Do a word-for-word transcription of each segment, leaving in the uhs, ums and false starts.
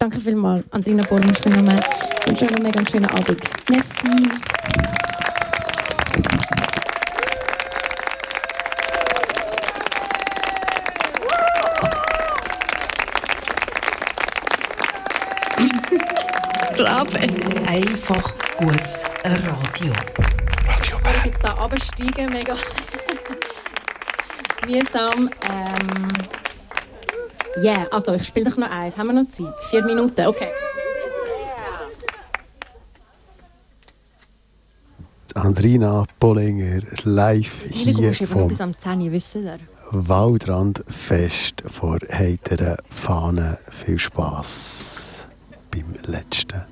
Danke vielmals, Andrina Bormusch. Ich wünsche euch einen mega schönen Abend. Merci. Einfach gutes Radio. Radio Ich muss jetzt hier runtersteigen, mega mühsam. Ähm Ja, yeah, also ich spiele doch noch eins. Haben wir noch Zeit? Vier Minuten, okay. Andrina Bollinger live hier vom bis am zehn, wissen ihr? Waldrandfest vor heiteren Fahnen. Viel Spass beim letzten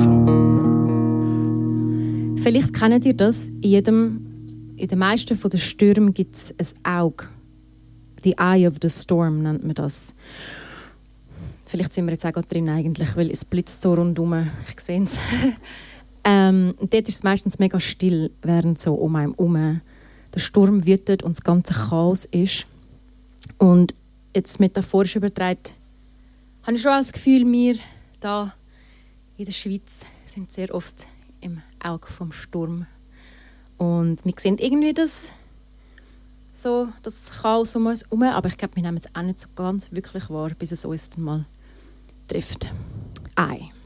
Song. Vielleicht kennt ihr das. In, jedem, in den meisten von den Stürmen gibt es ein Auge. The Eye of the Storm nennt man das. Vielleicht sind wir jetzt auch gerade drin eigentlich, weil es blitzt so rundherum. Ich sehe es. ähm, dort ist es meistens mega still, während so um einen herum der Sturm wütet und das ganze Chaos ist. Und jetzt metaphorisch übertragen, habe ich schon das Gefühl, wir hier in der Schweiz sind sehr oft im Auge vom Sturm. Und wir sehen irgendwie das so das Chaos um uns herum, aber ich glaube, wir nehmen es auch nicht so ganz wirklich wahr, bis es uns dann mal trifft. Ei.